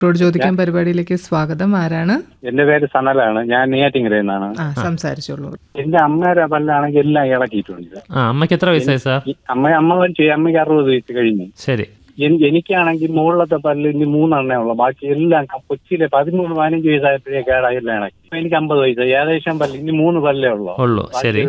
ഡോക്ടറോട് ചോദിക്കാൻ പരിപാടിയിലേക്ക് സ്വാഗതം. ആരാണ്? എന്റെ പേര് സനലാണ്. ഞാൻ നെയ്യാറ്റിൻകരയിൽ നിന്നാണ്. സംസാരിച്ചോളൂ. എന്റെ അമ്മയുടെ പല്ലാണെങ്കിൽ എല്ലാം ഇളക്കിയിട്ടുണ്ട്. അമ്മയ്ക്ക് എത്ര വയസ്സായി സാർ? അമ്മ മരിച്ചു. അമ്മയ്ക്ക് 60 വയസ്സ് കഴിഞ്ഞു. ശരി. എനിക്കാണെങ്കിൽ മുകളിലത്തെ പല്ല് ഇനി 3 ഉള്ളു. ബാക്കി എല്ലാം കൊച്ചിയിലെ 13-15 വയസ്സായപ്പോഴേ കേടായി എല്ലാം ഇണക്കി. എനിക്ക് 50 വയസ്സായി. ഏകദേശം പല്ല് ഇനി 3 പല്ലേ ഉള്ളൂ. ശരി.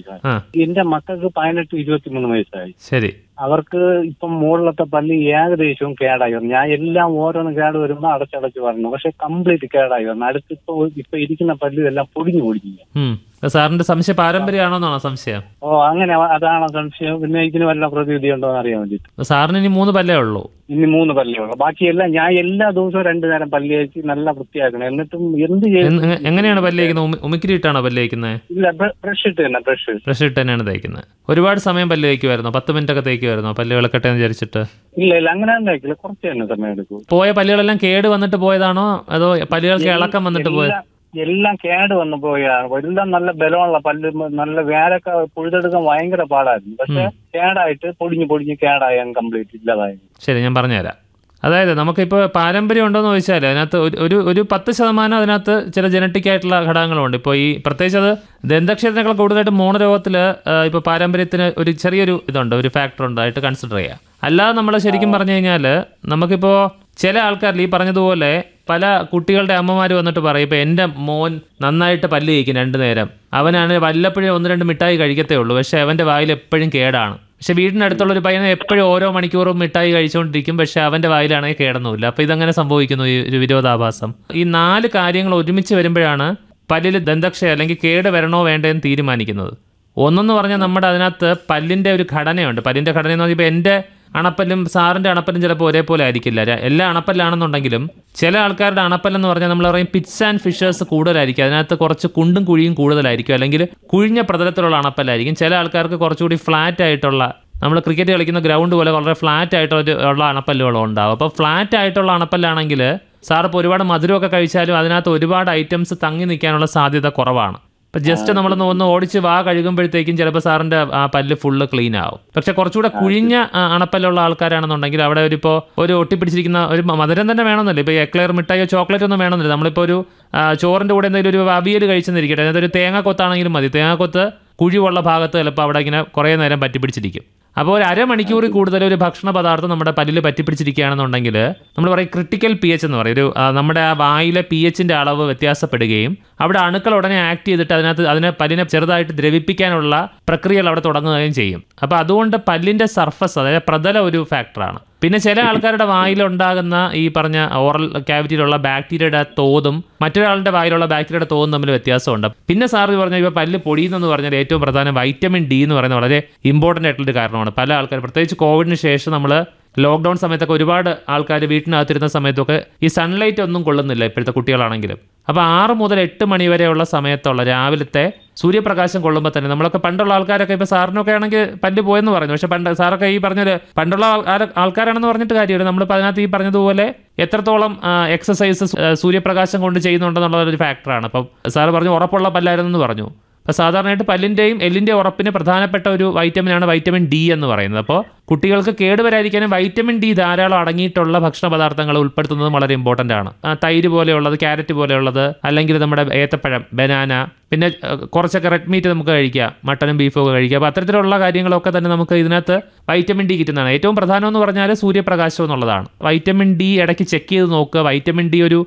എന്റെ മക്കൾക്ക് 18-23 വയസ്സായി. ശരി. അവർക്ക് ഇപ്പം മുകളിലത്തെ പല്ല് ഏകദേശവും കേടായി വന്നു. ഞാൻ എല്ലാം ഓരോന്ന് കേട് വരുമ്പോ അടച്ചടച്ച് പറഞ്ഞു. പക്ഷെ കംപ്ലീറ്റ് കേടായി വന്നു. ഇപ്പൊ ഇരിക്കുന്ന പല്ല് എല്ലാം പൊടിഞ്ഞു. സാറിന്റെ സംശയം പാരമ്പര്യമാണോന്നാണോ സംശയം? അങ്ങനെ അതാണോ സംശയം? പിന്നെ ഇതിന് വല്ല പ്രതിവിധി ഉണ്ടോ എന്ന് അറിയാൻ വേണ്ടിട്ട്. സാറിന് ഇനി 3 പല്ലേ ഉള്ളൂ? ഇനി 3 പല്ലേ ഉള്ളൂ. ബാക്കിയെല്ലാം ഞാൻ എല്ലാ ദിവസവും 2 നേരം പല്ല് കഴിച്ച് നല്ല വൃത്തിയാക്കണം. എന്നിട്ടും എന്ത് ചെയ്യും? എങ്ങനെയാണ് പല്ല് തേക്കുന്നത്? ഉമിക്കിരി ഇട്ടാണോ പല്ല് തേക്കുന്നത്? ഇല്ല, ബ്രഷ് ഇട്ട് തന്നെ. ബ്രഷ് ഇട്ട് തന്നെയാണ് തേക്കുന്നത്. ഒരുപാട് സമയം പല്ല് തേക്കുമായിരുന്നോ? 10 മിനിറ്റ് ഒക്കെ തേക്കുമായിരുന്നോ പല്ല് വിളക്കട്ടെ എന്ന് വിചാരിച്ചിട്ട്? ഇല്ല, അങ്ങനെ തേക്കില്ല. കുറച്ച് തന്നെ സമയം എടുക്കും. പോയ പല്ലുകളെല്ലാം കേട് വന്നിട്ട് പോയതാണോ അതോ പല്ലുകൾക്ക് ഇളക്കം വന്നിട്ട് പോയത്? എല്ലാം കേട് വന്നു പോയാണ്. എല്ലാം നല്ല ബലമുള്ള പല്ല്, നല്ല വേരൊക്കെ പുഴുതെടുക്കാൻ ഭയങ്കര പാടായിരുന്നു. പക്ഷെ കേടായിട്ട് പൊടിഞ്ഞ് കേടായി കംപ്ലീറ്റ് ഇല്ലാതായി. ശരി, ഞാൻ പറഞ്ഞുതരാം. അതായത് നമുക്കിപ്പോൾ പാരമ്പര്യം ഉണ്ടോയെന്ന് ചോദിച്ചാൽ അതിനകത്ത് ഒരു 10% അതിനകത്ത് ചില ജനറ്റിക് ആയിട്ടുള്ള ഘടകങ്ങളുണ്ട്. ഇപ്പോൾ ഈ പ്രത്യേകിച്ച് അത് ദന്തക്ഷേത്രങ്ങളെ കൂടുതലായിട്ട് മോണരോഗത്തിൽ ഇപ്പോൾ പാരമ്പര്യത്തിന് ഒരു ചെറിയൊരു ഇതുണ്ട്, ഒരു ഫാക്ടർ ഉണ്ടായിട്ട് കൺസിഡർ ചെയ്യുക. അല്ലാതെ നമ്മൾ ശരിക്കും പറഞ്ഞു കഴിഞ്ഞാൽ നമുക്കിപ്പോൾ ചില ആൾക്കാരിൽ ഈ പറഞ്ഞതുപോലെ പല കുട്ടികളുടെ അമ്മമാർ വന്നിട്ട് പറയും, ഇപ്പോൾ എൻ്റെ മോൻ നന്നായിട്ട് പല്ല് കഴിക്കും 2 നേരം, അവനാണ് വല്ലപ്പോഴും 1-2 മിഠായി കഴിക്കത്തേ ഉള്ളൂ, പക്ഷേ അവൻ്റെ വായിൽ എപ്പോഴും കേടാണ്. പക്ഷെ വീടിനടുത്തുള്ളൊരു പയ്യനെ എപ്പോഴും ഓരോ മണിക്കൂറും മിഠായി കഴിച്ചുകൊണ്ടിരിക്കും, പക്ഷെ അവൻ്റെ വായിലാണെങ്കിൽ കേടൊന്നുമില്ല. അപ്പോൾ ഇതങ്ങനെ സംഭവിക്കുന്നു, ഈ ഒരു വിരോധാഭാസം. ഈ 4 കാര്യങ്ങൾ ഒരുമിച്ച് വരുമ്പോഴാണ് പല്ലിൽ ദന്തക്ഷയം അല്ലെങ്കിൽ കേട് വരണോ വേണ്ടതെന്ന് തീരുമാനിക്കുന്നത്. ഒന്നെന്ന് പറഞ്ഞാൽ നമ്മുടെ അതിനകത്ത് പല്ലിൻ്റെ ഒരു ഘടനയുണ്ട്. പല്ലിൻ്റെ ഘടന എന്ന് പറഞ്ഞാൽ ഇപ്പോൾ എൻ്റെ അണപ്പല്ലും സാറിൻ്റെ അണപ്പല്ലും ചിലപ്പോൾ ഒരേപോലെ ആയിരിക്കില്ല. എല്ലാ അണപ്പല്ലാണെന്നുണ്ടെങ്കിലും ചില ആൾക്കാരുടെ അണപ്പല്ലെന്ന് പറഞ്ഞാൽ നമ്മൾ പറയും പിറ്റ്സ് ആൻഡ് ഫിഷേഴ്സ് കൂടുതലായിരിക്കും. അതിനകത്ത് കുറച്ച് കുണ്ടും കുഴിയും കൂടുതലായിരിക്കും, അല്ലെങ്കിൽ കുഴിഞ്ഞ പ്രതലത്തിലുള്ള അണപ്പല്ലായിരിക്കും. ചില ആൾക്കാർക്ക് കുറച്ചുകൂടി ഫ്ലാറ്റ് ആയിട്ടുള്ള, നമ്മൾ ക്രിക്കറ്റ് കളിക്കുന്ന ഗ്രൗണ്ട് പോലെ വളരെ ഫ്ലാറ്റ് ആയിട്ടുള്ള അണപ്പല്ലുകളും ഉണ്ടാവും. അപ്പോൾ ഫ്ലാറ്റ് ആയിട്ടുള്ള അണപ്പല്ലാണെങ്കിൽ സാർ ഇപ്പോൾ ഒരുപാട് മധുരമൊക്കെ കഴിച്ചാലും അതിനകത്ത് ഒരുപാട് ഐറ്റംസ് തങ്ങി നിൽക്കാനുള്ള സാധ്യത കുറവാണ്. ഇപ്പം ജസ്റ്റ് നമ്മളൊന്ന് ഓടിച്ച് വാ കഴുകുമ്പോഴത്തേക്കും ചിലപ്പോൾ സാറിൻ്റെ ആ പല്ല് ഫുള്ള് ക്ലീൻ ആവും. പക്ഷെ കുറച്ചുകൂടെ കുഴിഞ്ഞ അണപ്പല്ലുള്ള ആൾക്കാരാണെന്നുണ്ടെങ്കിൽ അവിടെ ഒരു ഒട്ടിപ്പിടിച്ചിരിക്കുന്ന ഒരു മധുരം തന്നെ വേണമെന്നില്ല. ഇപ്പോൾ എക്ലെയർ മിഠായിയോ ചോക്ലേറ്റ് ഒന്നും വേണമെന്നില്ല. നമ്മളിപ്പോൾ ഒരു ചോറിൻ്റെ കൂടെ എന്തെങ്കിലും ഒരു അവിയൽ കഴിച്ചെന്നിരിക്കട്ടെ, അതിനകത്ത് ഒരു തേങ്ങാക്കൊത്താണെങ്കിലും മതി. തേങ്ങാക്കൊത്ത് കുഴിവുള്ള ഭാഗത്ത് ചിലപ്പോൾ അവിടെ ഇങ്ങനെ കുറേ നേരം പറ്റിപ്പിടിച്ചിരിക്കും. അപ്പോൾ ഒരു അരമണിക്കൂറിൽ കൂടുതൽ ഒരു ഭക്ഷണ പദാർത്ഥം നമ്മുടെ പല്ലിൽ പറ്റിപ്പിടിച്ചിരിക്കുകയാണെന്നുണ്ടെങ്കിൽ നമ്മൾ പറയും ക്രിട്ടിക്കൽ പി എച്ച് എന്ന് പറയും. നമ്മുടെ ആ വായിലെ പി എച്ചിൻ്റെ അളവ് വ്യത്യാസപ്പെടുകയും അവിടെ അണുക്കൾ ഉടനെ ആക്ട് ചെയ്തിട്ട് അതിനെ പല്ലിനെ ചെറുതായിട്ട് ദ്രവിപ്പിക്കാനുള്ള പ്രക്രിയകൾ അവിടെ തുടങ്ങുകയും ചെയ്യും. അപ്പോൾ അതുകൊണ്ട് പല്ലിൻ്റെ സർഫസ്, അതായത് പ്രതലം ഒരു ഫാക്ടറാണ്. പിന്നെ ചില ആൾക്കാരുടെ വായിലുണ്ടാകുന്ന ഈ പറഞ്ഞ ഓറൽ ക്യാവിറ്റിയിലുള്ള ബാക്ടീരിയയുടെ തോതും മറ്റൊരാളുടെ വായിലുള്ള ബാക്ടീരിയയുടെ തോതും തമ്മിൽ വ്യത്യാസമുണ്ട്. പിന്നെ സാർ പറഞ്ഞാൽ ഇപ്പോൾ പല്ല് പൊടിയുന്നെന്ന് പറഞ്ഞാൽ ഏറ്റവും പ്രധാനം വൈറ്റമിൻ ഡി എന്ന് പറയുന്നത് വളരെ ഇമ്പോർട്ടൻ്റ് ആയിട്ടുള്ളൊരു കാരണമാണ്. പല ആൾക്കാർ പ്രത്യേകിച്ച് കോവിഡിന് ശേഷം നമ്മൾ ലോക്ക്ഡൗൺ സമയത്തൊക്കെ ഒരുപാട് ആൾക്കാർ വീട്ടിനകത്തിരുന്ന സമയത്തൊക്കെ ഈ സൺലൈറ്റ് ഒന്നും കൊള്ളുന്നില്ല ഇപ്പോഴത്തെ കുട്ടികളാണെങ്കിലും. അപ്പോൾ 6 മുതൽ 8 മണി വരെയുള്ള സമയത്തുള്ള രാവിലത്തെ സൂര്യപ്രകാശം കൊള്ളുമ്പോൾ തന്നെ നമ്മളൊക്കെ പണ്ടുള്ള ആൾക്കാരൊക്കെ ഇപ്പോൾ സാറിനൊക്കെ ആണെങ്കിൽ പല്ല് പോയെന്ന് പറഞ്ഞു. പക്ഷേ സാറൊക്കെ ഈ പറഞ്ഞൊരു പണ്ടുള്ള ആൾക്കാരാണെന്ന് പറഞ്ഞിട്ട് കാര്യമില്ല. നമ്മളിപ്പോൾ അതിനകത്ത് ഈ പറഞ്ഞതുപോലെ എത്രത്തോളം എക്സസൈസ് സൂര്യപ്രകാശം കൊണ്ട് ചെയ്യുന്നുണ്ടെന്നുള്ള ഒരു ഫാക്ടറാണ്. അപ്പം സാറ് പറഞ്ഞു ഉറപ്പുള്ള പല്ലായിരുന്നെന്ന് പറഞ്ഞു. അപ്പോൾ സാധാരണയായിട്ട് പല്ലിൻ്റെയും എല്ലിൻ്റെ ഉറപ്പിന് പ്രധാനപ്പെട്ട ഒരു വൈറ്റമിനാണ് വൈറ്റമിൻ ഡി എന്ന് പറയുന്നത്. അപ്പോൾ കുട്ടികൾക്ക് കേടുവരാതിരിക്കാനും വൈറ്റമിൻ ഡി ധാരാളം അടങ്ങിയിട്ടുള്ള ഭക്ഷണ പദാർത്ഥങ്ങൾ ഉൾപ്പെടുത്തുന്നത് വളരെ ഇമ്പോർട്ടൻ്റ് ആണ്. തൈര് പോലെയുള്ളത്, ക്യാരറ്റ് പോലെയുള്ളത്, അല്ലെങ്കിൽ നമ്മുടെ ഏത്തപ്പഴം, ബനാന, പിന്നെ കുറച്ചൊക്കെ റെഡ് മീറ്റ് നമുക്ക് കഴിക്കാം, മട്ടനും ബീഫും ഒക്കെ കഴിക്കാം. അപ്പോൾ അത്തരത്തിലുള്ള കാര്യങ്ങളൊക്കെ തന്നെ നമുക്ക് ഇതിനകത്ത് വൈറ്റമിൻ ഡി കിട്ടുന്നതാണ്. ഏറ്റവും പ്രധാനം എന്ന് പറഞ്ഞാൽ സൂര്യപ്രകാശം എന്നുള്ളതാണ്. വൈറ്റമിൻ ഡി ഇടയ്ക്ക് ചെക്ക് ചെയ്ത് നോക്കുക. വൈറ്റമിൻ ഡി ഒരു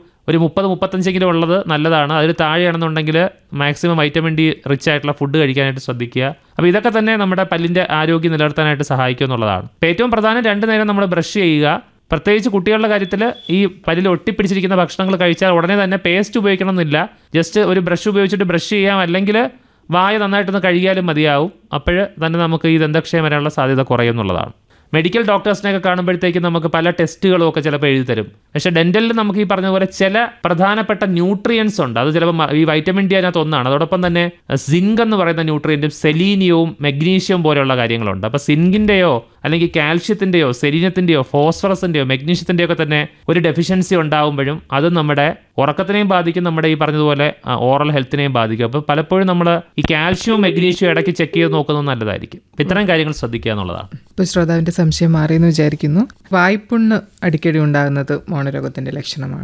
30-35 ഉള്ളത് നല്ലതാണ്. അതിൽ താഴെയാണെന്നുണ്ടെങ്കിൽ മാക്സിമം വൈറ്റമിൻ ഡി റിച്ച് ആയിട്ടുള്ള ഫുഡ് കഴിക്കാനായിട്ട് ശ്രദ്ധിക്കുക. അപ്പോൾ ഇതൊക്കെ തന്നെ നമ്മുടെ പല്ലിൻ്റെ ആരോഗ്യം നിലനിർത്താനായിട്ട് സഹായിക്കും എന്നുള്ളതാണ്. ഏറ്റവും പ്രധാനം 2 നേരം നമ്മൾ ബ്രഷ് ചെയ്യുക. പ്രത്യേകിച്ച് കുട്ടികളുടെ കാര്യത്തിൽ ഈ പല്ലിൽ ഒട്ടിപ്പിടിച്ചിരിക്കുന്ന ഭക്ഷണങ്ങൾ കഴിച്ചാൽ ഉടനെ തന്നെ പേസ്റ്റ് ഉപയോഗിക്കണം എന്നില്ല. ജസ്റ്റ് ഒരു ബ്രഷ് ഉപയോഗിച്ചിട്ട് ബ്രഷ് ചെയ്യാം, അല്ലെങ്കിൽ വായ നന്നായിട്ടൊന്ന് കഴുകിയാലും മതിയാവും. അപ്പോൾ തന്നെ നമുക്ക് ഈ ദന്തക്ഷയം വരാനുള്ള സാധ്യത കുറയുന്നുള്ളതാണ്. മെഡിക്കൽ ഡോക്ടേഴ്സിനെയൊക്കെ കാണുമ്പോഴത്തേക്കും നമുക്ക് പല ടെസ്റ്റുകളും ഒക്കെ ചിലപ്പോൾ എഴുതി തരും. പക്ഷേ ഡെൻ്റലിൽ നമുക്ക് ഈ പറഞ്ഞതുപോലെ ചില പ്രധാനപ്പെട്ട ന്യൂട്രിയൻസ് ഉണ്ട്. അത് ചിലപ്പോൾ ഈ വൈറ്റമിൻ ഡി അതിനകത്ത് ഒന്നാണ്. അതോടൊപ്പം തന്നെ സിങ്ക് എന്ന് പറയുന്ന ന്യൂട്രിയൻറ്റും സെലീനിയവും മെഗ്നീഷ്യവും പോലെയുള്ള കാര്യങ്ങളുണ്ട്. അപ്പോൾ സിങ്കിൻ്റെയോ അല്ലെങ്കിൽ കാൽഷ്യത്തിൻ്റെയോ സെലീനിയത്തിൻ്റെയോ ഫോസ്ഫറസിൻ്റെയോ മെഗ്നീഷ്യത്തിൻ്റെയോ ഒക്കെ തന്നെ ഒരു ഡെഫിഷ്യൻസി ഉണ്ടാകുമ്പോഴും അത് നമ്മുടെ ഉറക്കത്തിനെയും ബാധിക്കും, നമ്മുടെ ഈ പറഞ്ഞതുപോലെ ഓറൽ ഹെൽത്തിനെയും ബാധിക്കും. അപ്പോൾ പലപ്പോഴും നമ്മൾ ഈ കാൽഷ്യവും മെഗ്നീഷ്യവും ഇടയ്ക്ക് ചെക്ക് ചെയ്ത് നോക്കുന്നത് നല്ലതായിരിക്കും. ഇത്തരം കാര്യങ്ങൾ ശ്രദ്ധിക്കുക എന്നുള്ളതാണ്. ഇപ്പോൾ ശ്രോതാവിൻ്റെ സംശയം മാറിയെന്ന് വിചാരിക്കുന്നു. വായ്പുണ്ണ് അടിക്കടി ഉണ്ടാകുന്നത് മോണരോഗത്തിൻ്റെ ലക്ഷണമാണ്.